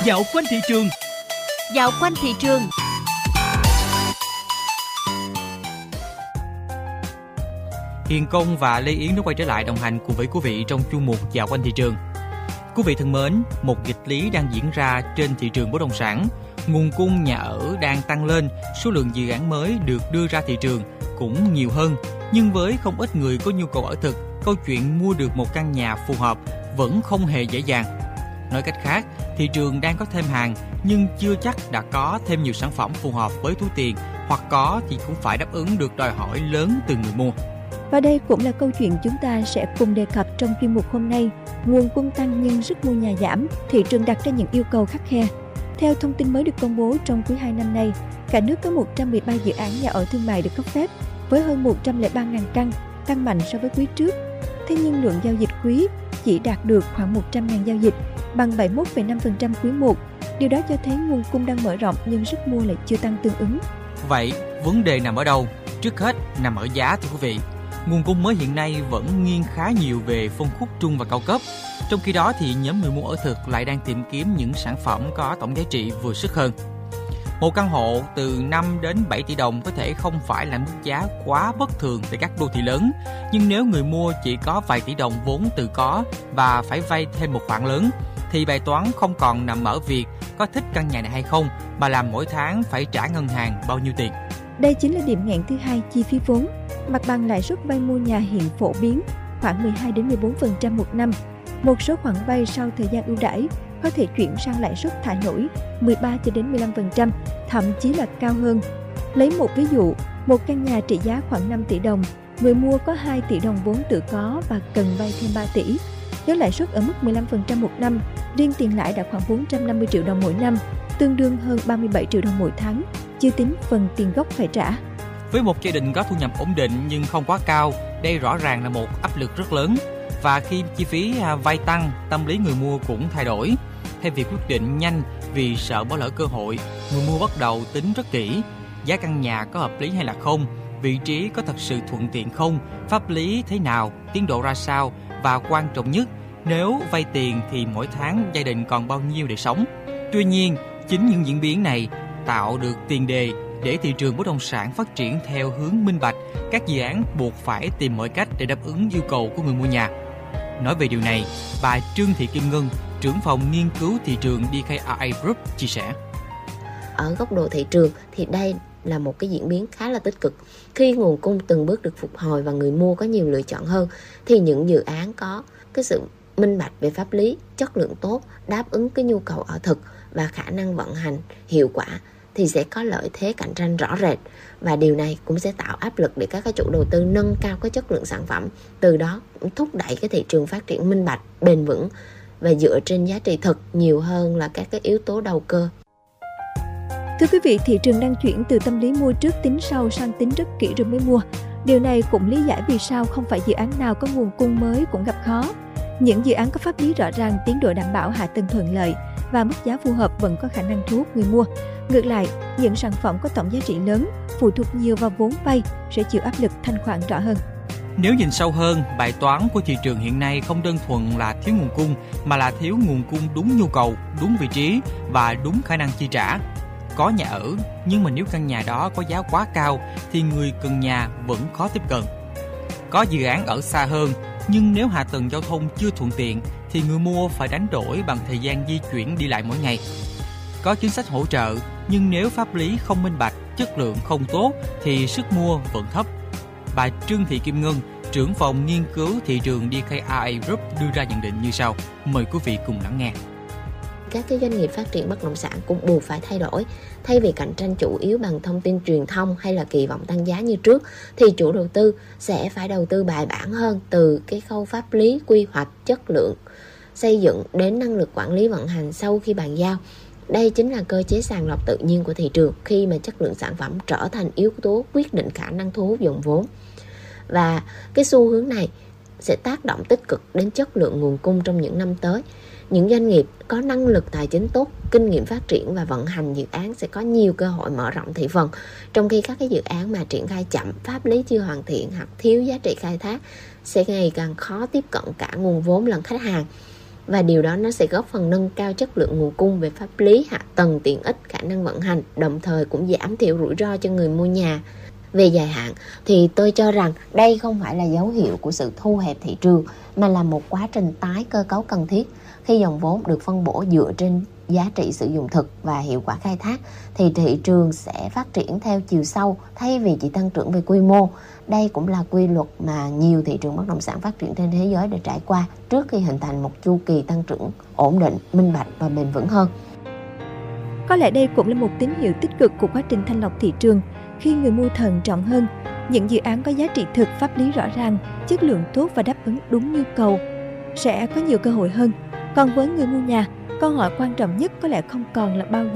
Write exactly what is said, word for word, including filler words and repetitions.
Dạo quanh thị trường. Dạo quanh thị trường. Hiền Công và Lê Yến đã quay trở lại đồng hành cùng với quý vị trong chuyên mục Dạo quanh thị trường. Quý vị thân mến, một nghịch lý đang diễn ra trên thị trường bất động sản. Nguồn cung nhà ở đang tăng lên, số lượng dự án mới được đưa ra thị trường cũng nhiều hơn. Nhưng với không ít người có nhu cầu ở thực, câu chuyện mua được một căn nhà phù hợp vẫn không hề dễ dàng. Nói cách khác, thị trường đang có thêm hàng nhưng chưa chắc đã có thêm nhiều sản phẩm phù hợp với túi tiền, hoặc có thì cũng phải đáp ứng được đòi hỏi lớn từ người mua. Và đây cũng là câu chuyện chúng ta sẽ cùng đề cập trong chuyên mục hôm nay. Nguồn cung tăng nhưng sức mua nhà giảm, thị trường đặt ra những yêu cầu khắt khe. Theo thông tin mới được công bố trong quý hai năm nay, cả nước có một trăm mười ba dự án nhà ở thương mại được cấp phép với hơn một trăm lẻ ba nghìn căn, tăng mạnh so với quý trước. Thế nhưng lượng giao dịch quý chỉ đạt được khoảng một trăm nghìn giao dịch, bằng bảy mươi mốt phẩy năm phần trăm quý một. Điều đó cho thấy nguồn cung đang mở rộng nhưng sức mua lại chưa tăng tương ứng. Vậy, vấn đề nằm ở đâu? Trước hết nằm ở giá thưa quý vị. Nguồn cung mới hiện nay vẫn nghiêng khá nhiều về phân khúc trung và cao cấp. Trong khi đó thì nhóm người mua ở thực lại đang tìm kiếm những sản phẩm có tổng giá trị vừa sức hơn. Một căn hộ từ năm đến bảy tỷ đồng có thể không phải là mức giá quá bất thường tại các đô thị lớn, nhưng nếu người mua chỉ có vài tỷ đồng vốn tự có và phải vay thêm một khoản lớn, thì bài toán không còn nằm ở việc có thích căn nhà này hay không, mà là mỗi tháng phải trả ngân hàng bao nhiêu tiền. Đây chính là điểm nghẽn thứ hai, chi phí vốn. Mặt bằng lãi suất vay mua nhà hiện phổ biến khoảng mười hai đến mười bốn phần trăm một năm. Một số khoản vay sau thời gian ưu đãi có thể chuyển sang lãi suất thả nổi mười ba cho đến mười lăm phần trăm, thậm chí là cao hơn. Lấy một ví dụ, một căn nhà trị giá khoảng năm tỷ đồng, người mua có hai tỷ đồng vốn tự có và cần vay thêm ba tỷ. Nếu lãi suất ở mức mười lăm phần trăm một năm, riêng tiền lãi đã khoảng bốn trăm năm mươi triệu đồng mỗi năm, tương đương hơn ba mươi bảy triệu đồng mỗi tháng, chưa tính phần tiền gốc phải trả. Với một gia đình có thu nhập ổn định nhưng không quá cao, đây rõ ràng là một áp lực rất lớn. Và khi chi phí vay tăng, tâm lý người mua cũng thay đổi. Thay vì quyết định nhanh vì sợ bỏ lỡ cơ hội, người mua bắt đầu tính rất kỹ. Giá căn nhà có hợp lý hay là không? Vị trí có thật sự thuận tiện không? Pháp lý thế nào? Tiến độ ra sao? Và quan trọng nhất, nếu vay tiền thì mỗi tháng gia đình còn bao nhiêu để sống? Tuy nhiên, chính những diễn biến này tạo được tiền đề để thị trường bất động sản phát triển theo hướng minh bạch. Các dự án buộc phải tìm mọi cách để đáp ứng yêu cầu của người mua nhà. Nói về điều này, bà Trương Thị Kim Ngân, trưởng phòng nghiên cứu thị trường đê ca rờ a Group chia sẻ. Ở góc độ thị trường thì đây là một cái diễn biến khá là tích cực. Khi nguồn cung từng bước được phục hồi và người mua có nhiều lựa chọn hơn, thì những dự án có cái sự minh bạch về pháp lý, chất lượng tốt, đáp ứng cái nhu cầu ở thực và khả năng vận hành hiệu quả thì sẽ có lợi thế cạnh tranh rõ rệt, và điều này cũng sẽ tạo áp lực để các cái chủ đầu tư nâng cao cái chất lượng sản phẩm, từ đó cũng thúc đẩy cái thị trường phát triển minh bạch, bền vững và dựa trên giá trị thực nhiều hơn là các cái yếu tố đầu cơ. Thưa quý vị, thị trường đang chuyển từ tâm lý mua trước tính sau sang tính rất kỹ rồi mới mua. Điều này cũng lý giải vì sao không phải dự án nào có nguồn cung mới cũng gặp khó. Những dự án có pháp lý rõ ràng, tiến độ đảm bảo, hạ tầng thuận lợi và mức giá phù hợp vẫn có khả năng thu hút người mua. Ngược lại, những sản phẩm có tổng giá trị lớn, phụ thuộc nhiều vào vốn vay sẽ chịu áp lực thanh khoản rõ hơn. Nếu nhìn sâu hơn, bài toán của thị trường hiện nay không đơn thuần là thiếu nguồn cung, mà là thiếu nguồn cung đúng nhu cầu, đúng vị trí và đúng khả năng chi trả. Có nhà ở, nhưng mà nếu căn nhà đó có giá quá cao thì người cần nhà vẫn khó tiếp cận. Có dự án ở xa hơn, nhưng nếu hạ tầng giao thông chưa thuận tiện thì người mua phải đánh đổi bằng thời gian di chuyển đi lại mỗi ngày. Có chính sách hỗ trợ, nhưng nếu pháp lý không minh bạch, chất lượng không tốt thì sức mua vẫn thấp. Bà Trương Thị Kim Ngân, trưởng phòng nghiên cứu thị trường đê ca rờ a Group đưa ra nhận định như sau. Mời quý vị cùng lắng nghe. Các cái doanh nghiệp phát triển bất động sản cũng buộc phải thay đổi. Thay vì cạnh tranh chủ yếu bằng thông tin truyền thông hay là kỳ vọng tăng giá như trước, thì chủ đầu tư sẽ phải đầu tư bài bản hơn, từ cái khâu pháp lý, quy hoạch, chất lượng xây dựng đến năng lực quản lý vận hành sau khi bàn giao. Đây chính là cơ chế sàng lọc tự nhiên của thị trường khi mà chất lượng sản phẩm trở thành yếu tố quyết định khả năng thu hút dòng vốn. Và cái xu hướng này sẽ tác động tích cực đến chất lượng nguồn cung trong những năm tới. Những doanh nghiệp có năng lực tài chính tốt, kinh nghiệm phát triển và vận hành dự án sẽ có nhiều cơ hội mở rộng thị phần, trong khi các cái dự án mà triển khai chậm, pháp lý chưa hoàn thiện hoặc thiếu giá trị khai thác sẽ ngày càng khó tiếp cận cả nguồn vốn lẫn khách hàng. và điều đó nó sẽ góp phần nâng cao chất lượng nguồn cung về pháp lý, hạ tầng, tiện ích, khả năng vận hành, đồng thời cũng giảm thiểu rủi ro cho người mua nhà. Về dài hạn thì tôi cho rằng đây không phải là dấu hiệu của sự thu hẹp thị trường mà là một quá trình tái cơ cấu cần thiết. Khi dòng vốn được phân bổ dựa trên giá trị sử dụng thực và hiệu quả khai thác thì thị trường sẽ phát triển theo chiều sâu thay vì chỉ tăng trưởng về quy mô. Đây cũng là quy luật mà nhiều thị trường bất động sản phát triển trên thế giới đã trải qua trước khi hình thành một chu kỳ tăng trưởng ổn định, minh bạch và bền vững hơn. Có lẽ đây cũng là một tín hiệu tích cực của quá trình thanh lọc thị trường. Khi người mua thận trọng hơn, những dự án có giá trị thực, pháp lý rõ ràng, chất lượng tốt và đáp ứng đúng nhu cầu sẽ có nhiều cơ hội hơn. Còn với người mua nhà, câu hỏi quan trọng nhất có lẽ không còn là bao